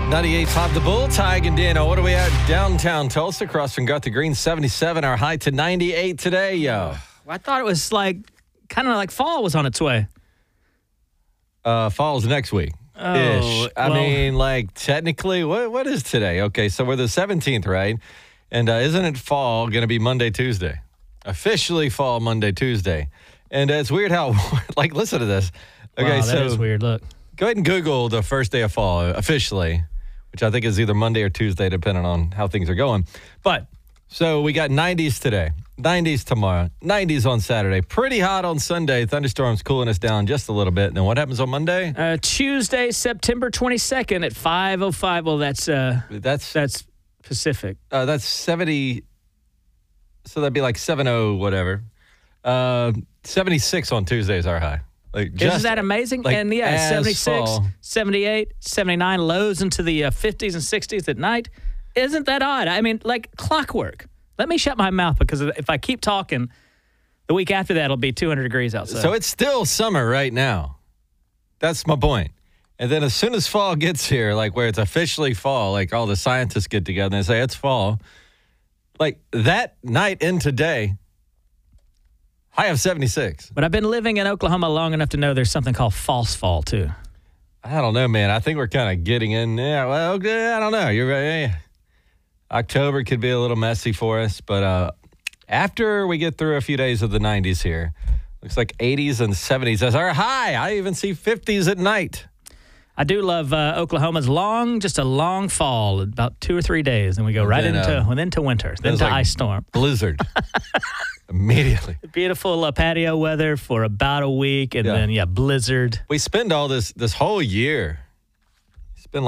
98 Pop the Bull, Tig and Dano. What are we at? Downtown Tulsa, across from Guthrie Green, 77. Our high to 98 today, yo. I thought it was kind of like fall was on its way. Fall's next week. Ish. I mean, technically, what is today? Okay, so we're the 17th, right? And isn't it fall going to be Monday, Tuesday? Officially fall Monday, Tuesday. And it's weird how, listen to this. Okay, wow, that is weird. Look. Go ahead and Google the first day of fall officially, which I think is either Monday or Tuesday, depending on how things are going. But, so we got 90s today, 90s tomorrow, 90s on Saturday. Pretty hot on Sunday. Thunderstorms cooling us down just a little bit. And then what happens on Monday? Tuesday, September 22nd at 5:05. Well, that's Pacific. That's 70. So that'd be like 70 whatever. 76 on Tuesday is our high. Isn't that amazing? And 76, fall. 78, 79, lows into the 50s and 60s at night. Isn't that odd? I mean, like clockwork. Let me shut my mouth because if I keep talking, the week after that it'll be 200 degrees outside. So it's still summer right now. That's my point. And then as soon as fall gets here, where it's officially fall, all the scientists get together and say it's fall, that night into day, high of 76. But I've been living in Oklahoma long enough to know there's something called false fall, too. I don't know, man. I think we're kind of getting in. Yeah, well, I don't know. You're right. October could be a little messy for us. But after we get through a few days of the 90s here, looks like 80s and 70s as our high. I even see 50s at night. I do love Oklahoma's just a long fall, about 2 or 3 days, and we go right into winter, then to ice storm. Blizzard. Immediately. Beautiful patio weather for about a week, and then, blizzard. We spend all this whole year, spend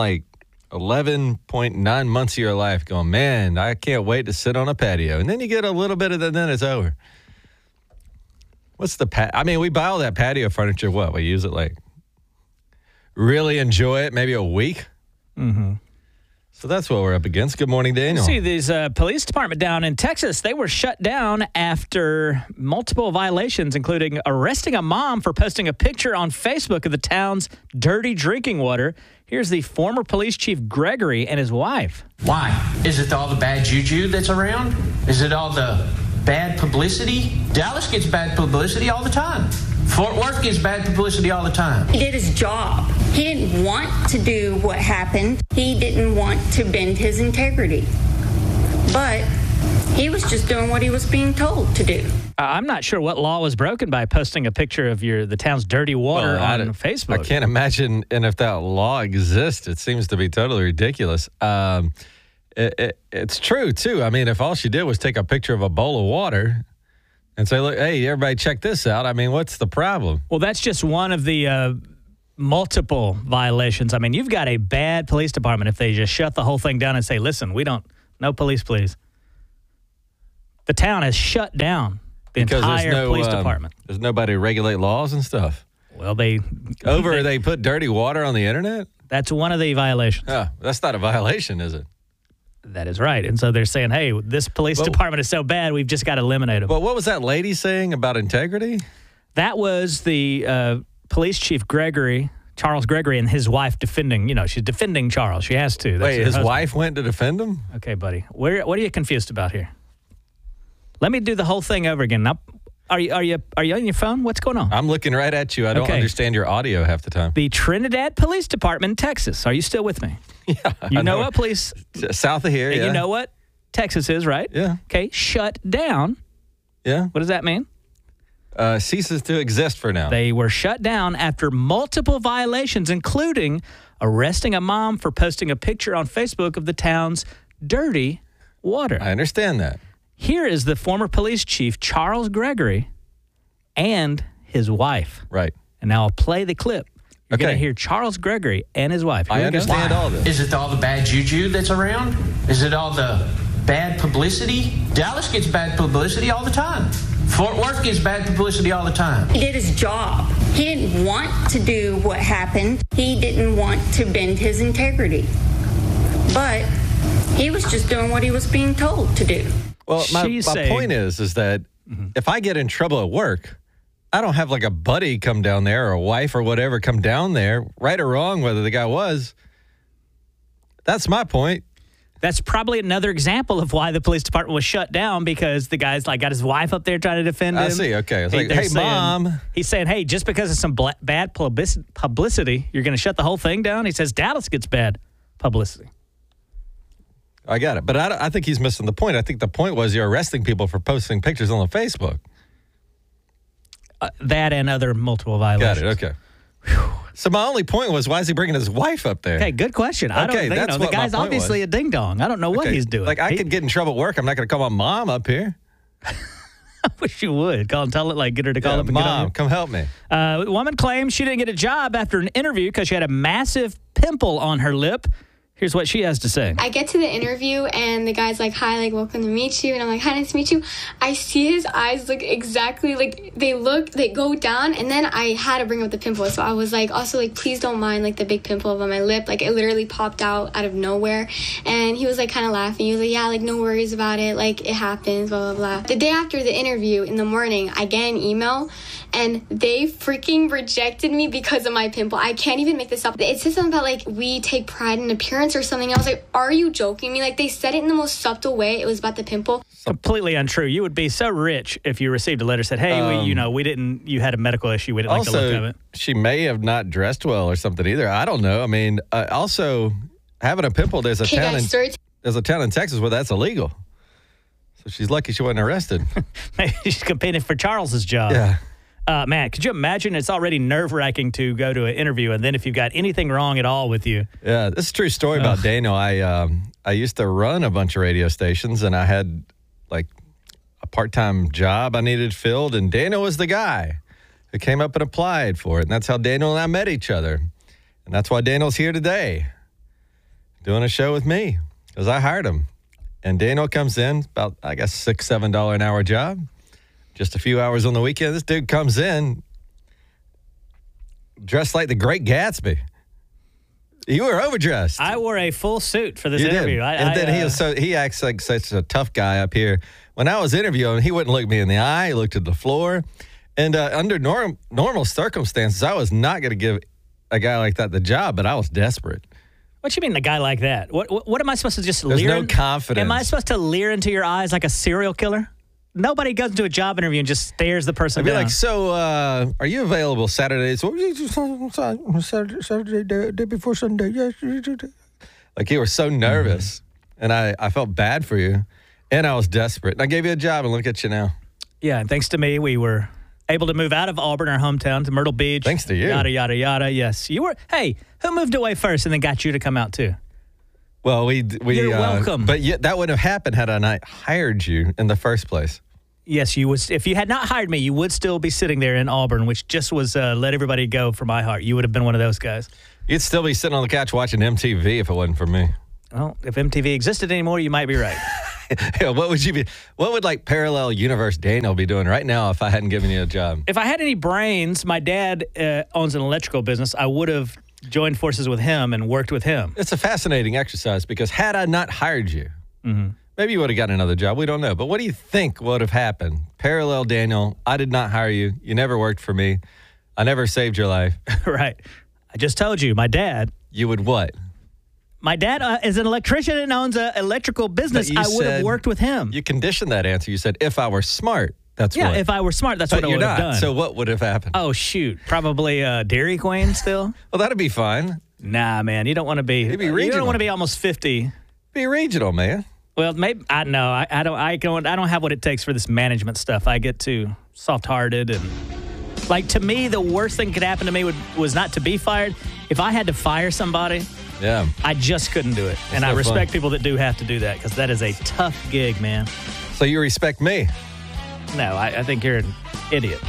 11.9 months of your life going, man, I can't wait to sit on a patio. And then you get a little bit of it, then it's over. What's we buy all that patio furniture, what? We use it really enjoy it, maybe a week? Mm-hmm. So that's what we're up against. Good morning, Daniel. See, these police department down in Texas, they were shut down after multiple violations, including arresting a mom for posting a picture on Facebook of the town's dirty drinking water. Here's the former police chief, Gregory, and his wife. Why? Is it all the bad juju that's around? Is it all the bad publicity? Dallas gets bad publicity all the time. Fort Worth gets bad publicity all the time. He did his job. He didn't want to do what happened. He didn't want to bend his integrity. But he was just doing what he was being told to do. I'm not sure what law was broken by posting a picture of the town's dirty water on Facebook. I can't imagine, and if that law exists, it seems to be totally ridiculous. It's true, too. I mean, if all she did was take a picture of a bowl of water and say, look, hey, everybody check this out. I mean, what's the problem? Well, that's just one of the multiple violations. I mean, you've got a bad police department if they just shut the whole thing down and say, listen, no police, please. The town has shut down the entire police department. There's nobody to regulate laws and stuff. Well, they put dirty water on the internet? That's one of the violations. Oh, that's not a violation, is it? That is right. And so they're saying, hey, this police department is so bad, we've just got to eliminate them. But what was that lady saying about integrity? That was the police chief, Charles Gregory, and his wife defending, she's defending Charles. She has to. Wait, his wife went to defend him? Okay, buddy. What are you confused about here? Let me do the whole thing over again. Now, are you on your phone? What's going on? I'm looking right at you. I don't understand your audio half the time. The Trinidad Police Department in Texas. Are you still with me? Yeah. You know what police? South of here, and you know what Texas is, right? Yeah. Okay, shut down. Yeah. What does that mean? Ceases to exist for now. They were shut down after multiple violations, including arresting a mom for posting a picture on Facebook of the town's dirty water. I understand that. Here is the former police chief, Charles Gregory, and his wife. Right. And now I'll play the clip. You're going to hear Charles Gregory and his wife. I understand all this. Is it all the bad juju that's around? Is it all the bad publicity? Dallas gets bad publicity all the time. Fort Worth gets bad publicity all the time. He did his job. He didn't want to do what happened. He didn't want to bend his integrity. But he was just doing what he was being told to do. Well, my point is that if I get in trouble at work, I don't have a buddy come down there or a wife or whatever come down there, right or wrong, whether the guy was. That's my point. That's probably another example of why the police department was shut down, because the guy's like got his wife up there trying to defend him. I see. Okay. It's like, hey, Mom. He's saying, hey, just because of some bad publicity, you're going to shut the whole thing down? He says Dallas gets bad publicity. I got it. But I think he's missing the point. I think the point was you're arresting people for posting pictures on the Facebook. That and other multiple violations. Got it. Okay. Whew. So my only point was, why is he bringing his wife up there? Okay, good question. I don't think, that's the guy's obviously a ding-dong. I don't know what he's doing. Like, I could get in trouble at work. I'm not going to call my mom up here. I wish you would. Get her to call up and Mom, get on. come help me. A woman claims she didn't get a job after an interview because she had a massive pimple on her lip. Here's what she has to say. I get to the interview and the guy's like, hi, like, welcome to meet you. And I'm like, hi, nice to meet you. I see his eyes look exactly like they go down. And then I had to bring up the pimple. So I was like, also, like, please don't mind, like, the big pimple on my lip. Like, it literally popped out of nowhere. And he was, like, kind of laughing. He was like, yeah, like, no worries about it. Like, it happens, blah, blah, blah. The day after the interview in the morning, I get an email and they freaking rejected me because of my pimple. I can't even make this up. It said something about, like, we take pride in appearance or something. I was like, are you joking me? Like, they said it in the most subtle way. It was about the pimple. Completely untrue. You would be so rich if you received a letter that said, hey, you had a medical issue. We didn't like the look of it. She may have not dressed well or something either. I don't know. I mean, also, having a pimple, there's a town in Texas where that's illegal. So she's lucky she wasn't arrested. Maybe she's competing for Charles's job. Yeah. Man, could you imagine? It's already nerve-wracking to go to an interview, and then if you've got anything wrong at all with you. Yeah, this is a true story about Daniel. I used to run a bunch of radio stations, and I had, like, a part-time job I needed filled, and Daniel was the guy who came up and applied for it. And that's how Daniel and I met each other. And that's why Daniel's here today doing a show with me, because I hired him. And Daniel comes in, about, I guess, $6, $7 an hour job. Just a few hours on the weekend. This dude comes in dressed like the Great Gatsby. You were overdressed. I wore a full suit for this interview. He acts like such a tough guy up here. When I was interviewing, he wouldn't look me in the eye. He looked at the floor. And under normal circumstances, I was not going to give a guy like that the job, but I was desperate. What you mean, a guy like that? What am I supposed to just There's leer? No confidence. Am I supposed to leer into your eyes like a serial killer? Nobody goes into a job interview and just stares the person down. I'd be like, so, are you available Saturdays? Saturday, day before Sunday. Yes. Like, you were so nervous, and I felt bad for you, and I was desperate. And I gave you a job, and look at you now. Yeah, and thanks to me, we were able to move out of Auburn, our hometown, to Myrtle Beach. Thanks to you. Yada, yada, yada. Yes, you were. Hey, who moved away first and then got you to come out, too? Well, You're welcome. But that wouldn't have happened had I not hired you in the first place. Yes, you would. If you had not hired me, you would still be sitting there in Auburn, which just was let everybody go for my heart. You would have been one of those guys. You'd still be sitting on the couch watching MTV if it wasn't for me. Well, if MTV existed anymore, you might be right. Yeah, what would like parallel universe Daniel be doing right now if I hadn't given you a job? If I had any brains, my dad owns an electrical business. I would have joined forces with him and worked with him. It's a fascinating exercise because had I not hired you, maybe you would have gotten another job. We don't know. But what do you think would have happened? Parallel Daniel, I did not hire you. You never worked for me. I never saved your life. Right. I just told you, my dad. You would what? My dad is an electrician and owns an electrical business. I would have worked with him. You conditioned that answer. You said, if I were smart. That's what. Yeah, if I were smart, that's what I would have done. So what would have happened? Oh, shoot. Probably Dairy Queen still. Well, that'd be fine. Nah, man. You don't want to be. It'd be regional. You don't want to be almost 50. Be regional, man. Well, maybe I know. I don't have what it takes for this management stuff. I get too soft-hearted and like to me, the worst thing that could happen to me was not to be fired. If I had to fire somebody, yeah, I just couldn't do it. And I respect people that do have to do that because that is a tough gig, man. So you respect me? No, I think you're an idiot.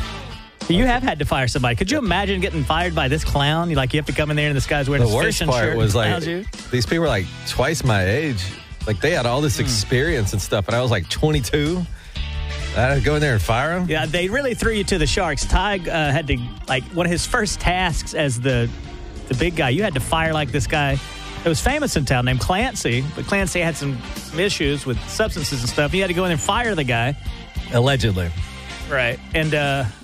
You have had to fire somebody. Could you imagine getting fired by this clown? You have to come in there and this guy's wearing his fishing shirt. The worst part was these people were like twice my age. Like they had all this experience and stuff, and I was like 22. I had to go in there and fire him. Yeah, they really threw you to the sharks. Ty had to one of his first tasks as the big guy. You had to fire this guy. It was famous in town named Clancy, but Clancy had some issues with substances and stuff. You had to go in there and fire the guy. Allegedly. Right. And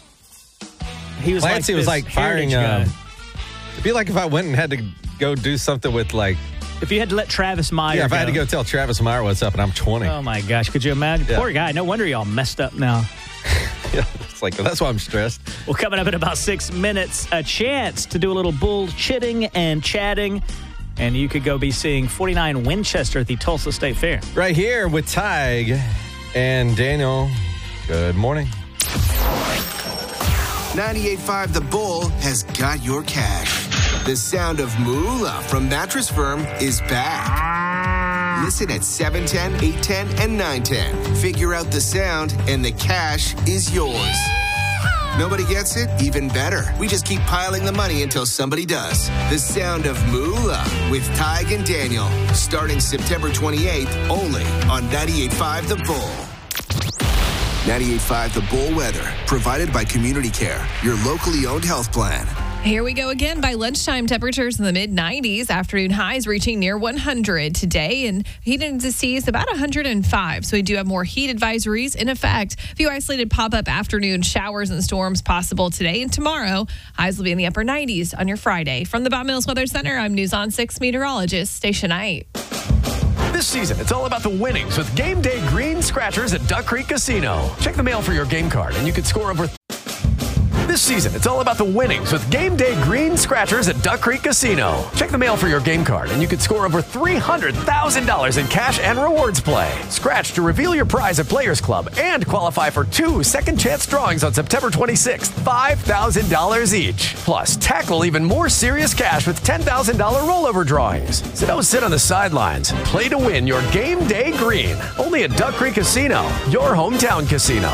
he was Clancy was firing. guy. It'd be like if I went and had to go do something with If you had to let Travis Meyer if I had to go tell Travis Meyer what's up and I'm 20. Oh, my gosh. Could you imagine? Yeah. Poor guy. No wonder y'all messed up now. Yeah, it's like, that's why I'm stressed. Well, coming up in about 6 minutes, a chance to do a little bullshitting and chatting. And you could go be seeing 49 Winchester at the Tulsa State Fair. Right here with Tig and Daniel. Good morning. 98.5 The Bull has got your cash. The sound of moolah from Mattress Firm is back. Listen at 710, 810, and 910. Figure out the sound, and the cash is yours. Nobody gets it? Even better. We just keep piling the money until somebody does. The sound of moolah with Tig and Daniel. Starting September 28th, only on 98.5 The Bull. 98.5 The Bull weather, provided by Community Care, your locally owned health plan. Here we go again. By lunchtime, temperatures in the mid-90s. Afternoon highs reaching near 100 today. And heat indices about 105. So we do have more heat advisories in effect. A few isolated pop-up afternoon showers and storms possible today and tomorrow. Highs will be in the upper 90s on your Friday. From the Bob Mills Weather Center, I'm News on 6 meteorologist Stacia Knight. This season, it's all about the winnings with Game Day Green Scratchers at Duck Creek Casino. Check the mail for your game card, and you could score over... This season, it's all about the winnings with Game Day Green Scratchers at Duck Creek Casino. Check the mail for your game card, and you could score over $300,000 in cash and rewards play. Scratch to reveal your prize at Players Club and qualify for 2 second-chance drawings on September 26th, $5,000 each. Plus, tackle even more serious cash with $10,000 rollover drawings. So don't sit on the sidelines. Play to win your Game Day Green. Only at Duck Creek Casino, your hometown casino.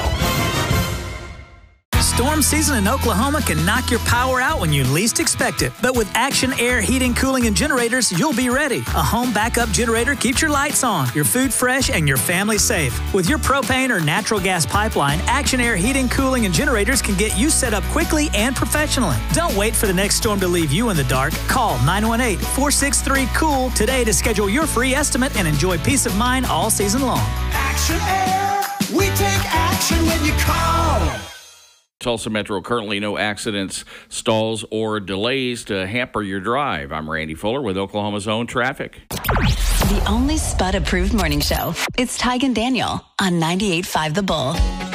Storm season in Oklahoma can knock your power out when you least expect it. But with Action Air Heating, Cooling, and Generators, you'll be ready. A home backup generator keeps your lights on, your food fresh, and your family safe. With your propane or natural gas pipeline, Action Air Heating, Cooling, and Generators can get you set up quickly and professionally. Don't wait for the next storm to leave you in the dark. Call 918-463-COOL today to schedule your free estimate and enjoy peace of mind all season long. Action Air, we take action when you call. Tulsa Metro, currently no accidents, stalls, or delays to hamper your drive. I'm Randy Fuller with Oklahoma's own traffic. The only Spud-approved morning show. It's Tig and Daniel on 98.5 The Bull.